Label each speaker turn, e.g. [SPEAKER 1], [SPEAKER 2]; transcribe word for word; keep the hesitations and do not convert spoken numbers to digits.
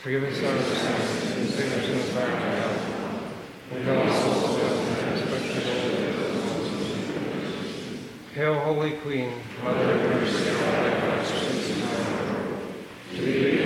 [SPEAKER 1] Forgive us our sins, and save us from the fire of hell. Lead all souls to heaven, especially those. Hail, Holy Queen, Mother of Mercy, all thy blessings. To thee